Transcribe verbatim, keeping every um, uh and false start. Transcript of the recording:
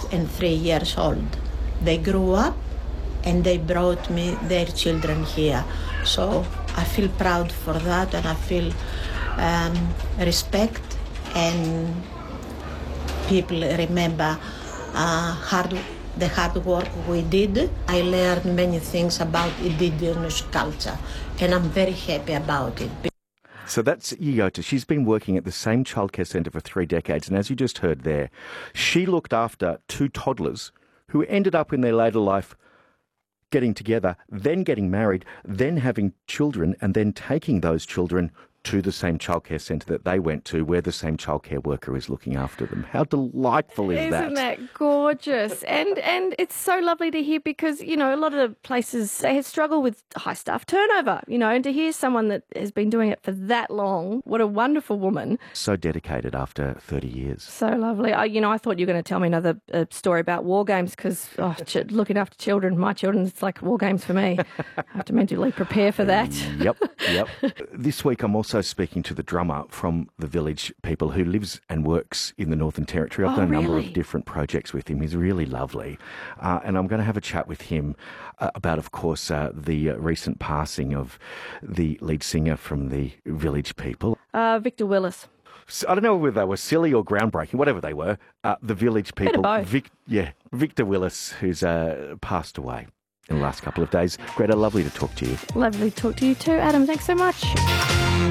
and three years old. They grew up and they brought me their children here. So I feel proud for that, and I feel um, respect, and people remember uh, hard, the hard work we did. I learned many things about Indigenous culture, and I'm very happy about it. So that's Yota. She's been working at the same childcare centre for three decades, and as you just heard there, she looked after two toddlers who ended up in their later life getting together, then getting married, then having children, and then taking those children to the same childcare centre that they went to, where the same childcare worker is looking after them. How delightful is Isn't that? Isn't that gorgeous? And and it's so lovely to hear, because, you know, a lot of places they struggle with high staff turnover, you know, and to hear someone that has been doing it for that long, what a wonderful woman. So dedicated after thirty years. So lovely. I, you know, I thought you were going to tell me another uh, story about war games, because oh, ch- looking after children, my children, it's like war games for me. I have to mentally prepare for that. Yep, yep. This week I'm also speaking to the drummer from the Village People who lives and works in the Northern Territory. I've Oh, done a number really? of different projects with him. He's really lovely. Uh, and I'm going to have a chat with him uh, about, of course, uh, the uh, recent passing of the lead singer from the Village People. Uh, Victor Willis. So, I don't know whether they were silly or groundbreaking, whatever they were. Uh, the Village People. both. Vic, yeah, Victor Willis, who's uh, passed away in the last couple of days. Greta, lovely to talk to you. Lovely to talk to you too, Adam. Thanks so much.